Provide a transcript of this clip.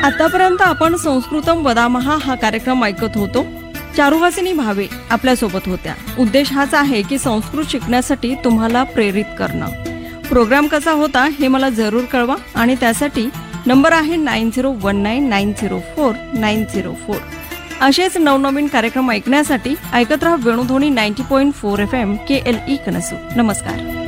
आतापर्यंत आपण संस्कृतम वदामहा हा कार्यक्रम ऐकत होतो. चारुहासिनी भावे आपल्या सोबत होत्या. उद्देश हाच आहे की संस्कृत शिकण्यासाठी तुम्हाला प्रेरित करणं. प्रोग्राम कसा होता हे मला जरूर कळवा आणि त्यासाठी नंबर आहे 9019049004. असेच नवनवीन कार्यक्रम ऐकण्यासाठी ऐकत राहा वेणुध्वनी 90.4 FM KLE कनसू. नमस्कार.